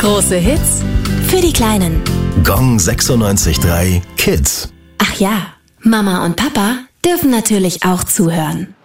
Große Hits für die Kleinen. Gong 96.3 Kids. Ach ja, Mama und Papa dürfen natürlich auch zuhören.